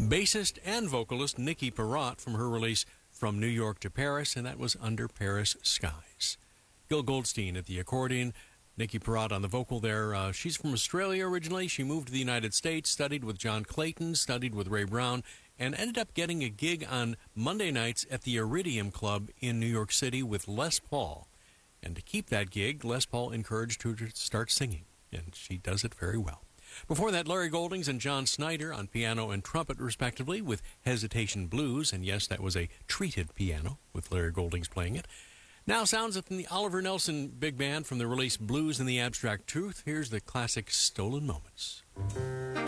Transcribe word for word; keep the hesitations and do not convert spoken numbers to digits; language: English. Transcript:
bassist and vocalist Nikki Perrott from her release From New York to Paris, and that was Under Paris Skies. Gil Goldstein at the accordion, Nikki Perrott on the vocal there. Uh, she's from Australia originally. She moved to the United States, studied with John Clayton, studied with Ray Brown, and ended up getting a gig on Monday nights at the Iridium Club in New York City with Les Paul. And to keep that gig, Les Paul encouraged her to start singing, and she does it very well. Before that, Larry Goldings and John Snyder on piano and trumpet, respectively, with Hesitation Blues. And yes, that was a treated piano with Larry Goldings playing it. Now sounds from the Oliver Nelson Big Band from the release Blues and the Abstract Truth. Here's the classic Stolen Moments.